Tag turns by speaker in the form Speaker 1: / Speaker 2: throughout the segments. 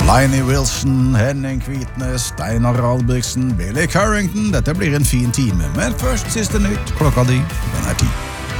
Speaker 1: Lainey Wilson, Henning Kvitnes, Steinar Albrigtsen, Billy Currington. Dette blir en fin time, men først siste nytt. Klokka di, den 10.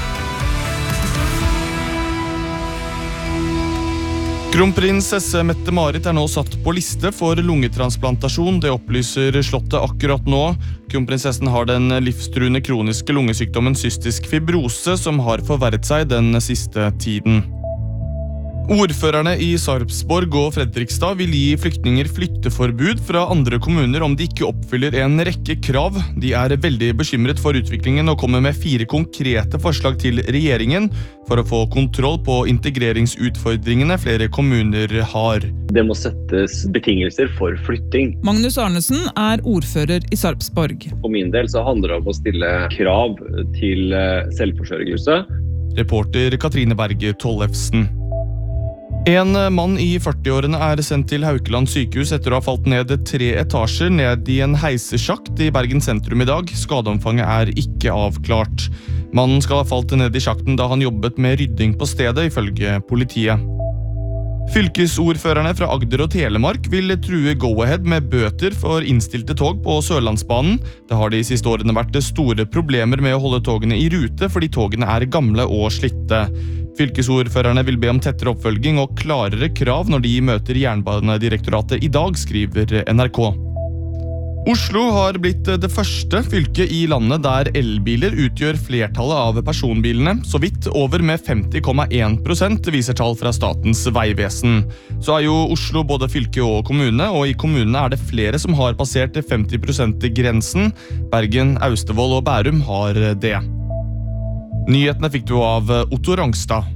Speaker 2: Kronprinsesse Mette-Marit nå satt på liste for lungetransplantasjon. Det opplyser slottet akkurat nå. Kronprinsessen har den livstruende kroniske lungesykdommen cystisk fibrose, som har forverret seg den siste tiden. Ordførerne i Sarpsborg og Fredrikstad vil gi flyktninger flytteforbud fra andre kommuner om de ikke oppfyller en rekke krav. De veldig bekymret for utviklingen og kommer med 4 konkrete forslag til regjeringen for å få kontroll på integreringsutfordringene flere kommuner har.
Speaker 3: Det må settes betingelser for flytting.
Speaker 4: Magnus Arnesen ordfører i Sarpsborg.
Speaker 3: For min del så handler det om å stille krav til selvforsørgelse.
Speaker 2: Reporter Katrine Berge Tollefsen. En mann i 40-årene sendt til Haukeland sykehus etter å ha falt ned 3 etasjer ned i en heisesjakt i Bergen sentrum i dag. Skadeomfanget ikke avklart. Mannen skal ha falt ned i sjakten da han jobbet med rydding på stedet, ifølge politiet. Fylkesordførerne fra Agder og Telemark vil true Go-Ahead med bøter for innstilte tog på Sørlandsbanen. Det har de siste årene vært store problemer med å holde togene i rute fordi togene gamle og slitte. Fylkesordførerne vil be om tettere oppfølging og klarere krav når de møter Jernbanedirektoratet i dag, skriver NRK. Oslo har blitt det første fylket i landet der elbiler utgjør flertallet av personbilene, så vidt over med 50,1%, viser tall fra Statens vegvesen. Så jo Oslo både fylke og kommune, og i kommunene det flere som har passert 50%-grensen. Bergen, Austevoll og Bærum har det. Nyhetene fikk du av Otto Rangstad.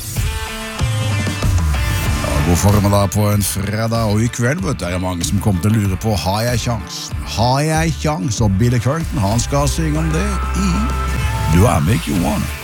Speaker 1: God formiddag på en fredag, og i kveld det mange som kommer til å lure på har jeg sjans? Har jeg sjans? Og Billy Currington, han skal synge om det i Do I Make You Wanna?